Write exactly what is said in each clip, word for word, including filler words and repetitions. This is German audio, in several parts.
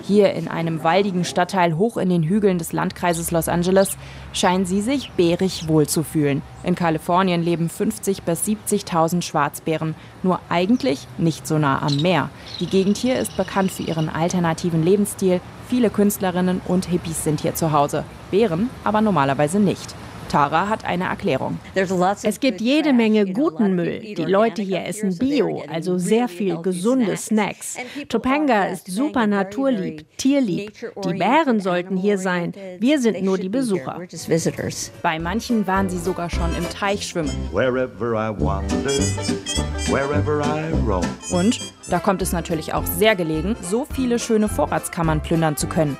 Hier in einem waldigen Stadtteil hoch in den Hügeln des Landkreises Los Angeles scheinen sie sich bärig wohlzufühlen. In Kalifornien leben fünfzigtausend bis siebzigtausend Schwarzbären, nur eigentlich nicht so nah am Meer. Die Gegend hier ist bekannt für ihren alternativen Lebensstil. Viele Künstlerinnen und Hippies sind hier zu Hause. Bären aber normalerweise nicht. Tara hat eine Erklärung. Es gibt jede Menge guten Müll. Die Leute hier essen Bio, also sehr viel gesunde Snacks. Topanga ist super naturlieb, tierlieb. Die Bären sollten hier sein. Wir sind nur die Besucher. Bei manchen waren sie sogar schon im Teich schwimmen. Und da kommt es natürlich auch sehr gelegen, so viele schöne Vorratskammern plündern zu können.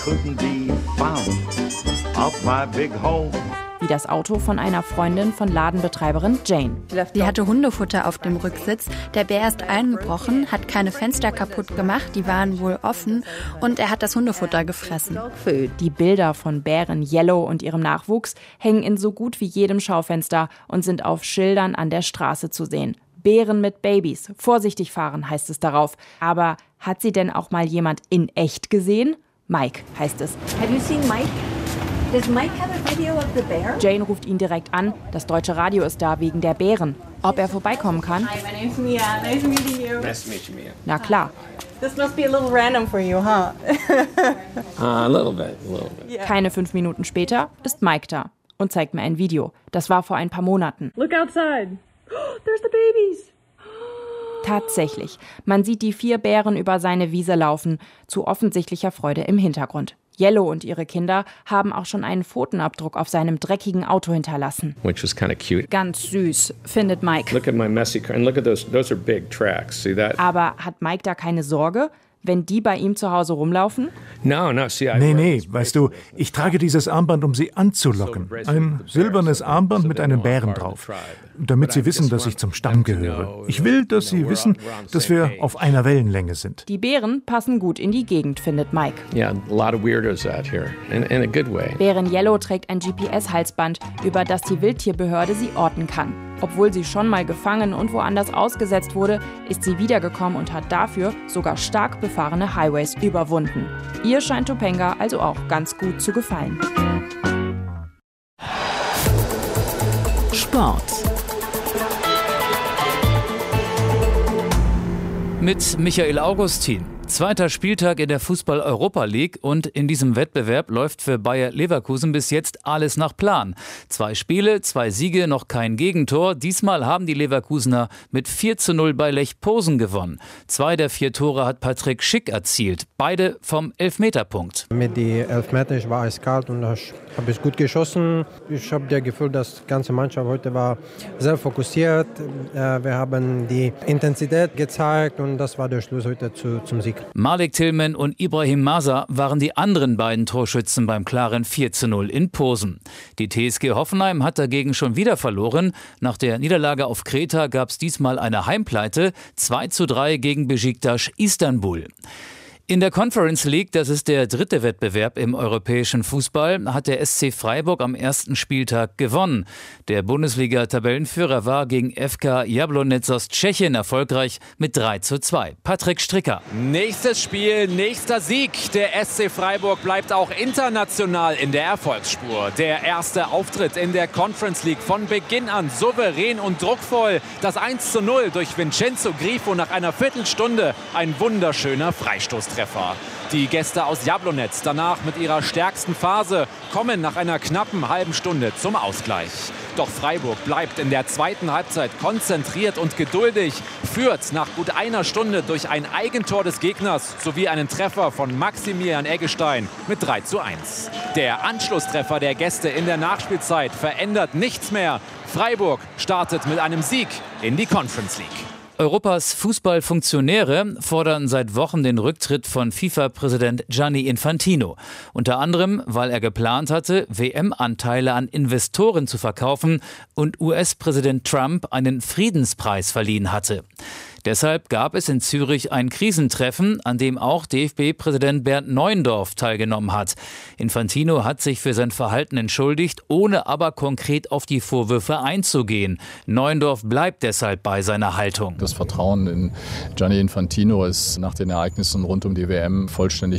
Wie das Auto von einer Freundin von Ladenbetreiberin Jane. Die hatte Hundefutter auf dem Rücksitz. Der Bär ist eingebrochen, hat keine Fenster kaputt gemacht, die waren wohl offen und er hat das Hundefutter gefressen. Die Bilder von Bären Yellow und ihrem Nachwuchs hängen in so gut wie jedem Schaufenster und sind auf Schildern an der Straße zu sehen. Bären mit Babys, vorsichtig fahren heißt es darauf. Aber hat sie denn auch mal jemand in echt gesehen? Mike heißt es. Have you seen Mike? Does Mike have a video of the bear? Jane ruft ihn direkt an. Das deutsche Radio ist da wegen der Bären. Ob er vorbeikommen kann? Hi, my name's Mia. Nice meeting you. Nice to meet you, Mia. Na klar. This must be a little random for you, huh? uh, a little bit, a little bit. Yeah. Keine fünf Minuten später ist Mike da und zeigt mir ein Video. Das war vor ein paar Monaten. Look outside. There's the babies. Tatsächlich. Man sieht die vier Bären über seine Wiese laufen, zu offensichtlicher Freude im Hintergrund. Yellow und ihre Kinder haben auch schon einen Pfotenabdruck auf seinem dreckigen Auto hinterlassen. Which was kind of cute. Ganz süß, findet Mike. Look at my messy car and look at those. Those are big tracks. See that? Aber hat Mike da keine Sorge, wenn die bei ihm zu Hause rumlaufen? No, no. See, I Nee, nee, weißt du, ich trage dieses Armband, um sie anzulocken. Ein silbernes Armband mit einem Bären drauf, damit sie wissen, dass ich zum Stamm gehöre. Ich will, dass sie wissen, dass wir auf einer Wellenlänge sind. Die Bären passen gut in die Gegend, findet Mike. Yeah, a lot of weirdos out here, in, in a good way. Bären Yellow trägt ein G P S-Halsband, über das die Wildtierbehörde sie orten kann. Obwohl sie schon mal gefangen und woanders ausgesetzt wurde, ist sie wiedergekommen und hat dafür sogar stark befahrene Highways überwunden. Ihr scheint Topanga also auch ganz gut zu gefallen. Sport. Mit Michael Augustin. Zweiter Spieltag in der Fußball-Europa League und in diesem Wettbewerb läuft für Bayer Leverkusen bis jetzt alles nach Plan. Zwei Spiele, zwei Siege, noch kein Gegentor. Diesmal haben die Leverkusener mit vier zu null bei Lech Posen gewonnen. Zwei der vier Tore hat Patrick Schick erzielt, beide vom Elfmeterpunkt. Mit den Elfmetern, ich war eiskalt und habe ich gut geschossen. Ich habe das Gefühl, dass die ganze Mannschaft heute war sehr fokussiert. Wir haben die Intensität gezeigt und das war der Schluss heute zu, zum Sieg. Malik Tillman und Ibrahim Masa waren die anderen beiden Torschützen beim klaren vier zu null in Posen. Die T S G Hoffenheim hat dagegen schon wieder verloren. Nach der Niederlage auf Kreta gab es diesmal eine Heimpleite, zwei zu drei gegen Beşiktaş Istanbul. In der Conference League, das ist der dritte Wettbewerb im europäischen Fußball, hat der S C Freiburg am ersten Spieltag gewonnen. Der Bundesliga-Tabellenführer war gegen F K Jablonec aus Tschechien erfolgreich mit drei zu zwei. Patrick Stricker. Nächstes Spiel, nächster Sieg. Der S C Freiburg bleibt auch international in der Erfolgsspur. Der erste Auftritt in der Conference League von Beginn an souverän und druckvoll. Das eins zu null durch Vincenzo Grifo nach einer Viertelstunde. Ein wunderschöner Freistoßtreffer. Die Gäste aus Jablonec danach mit ihrer stärksten Phase kommen nach einer knappen halben Stunde zum Ausgleich. Doch Freiburg bleibt in der zweiten Halbzeit konzentriert und geduldig, führt nach gut einer Stunde durch ein Eigentor des Gegners sowie einen Treffer von Maximilian Eggestein mit drei zu eins. Der Anschlusstreffer der Gäste in der Nachspielzeit verändert nichts mehr. Freiburg startet mit einem Sieg in die Conference League. Europas Fußballfunktionäre fordern seit Wochen den Rücktritt von FIFA-Präsident Gianni Infantino. Unter anderem, weil er geplant hatte, W M-Anteile an Investoren zu verkaufen und U S-Präsident Trump einen Friedenspreis verliehen hatte. Deshalb gab es in Zürich ein Krisentreffen, an dem auch D F B-Präsident Bernd Neuendorf teilgenommen hat. Infantino hat sich für sein Verhalten entschuldigt, ohne aber konkret auf die Vorwürfe einzugehen. Neuendorf bleibt deshalb bei seiner Haltung. Das Vertrauen in Gianni Infantino ist nach den Ereignissen rund um die W M vollständig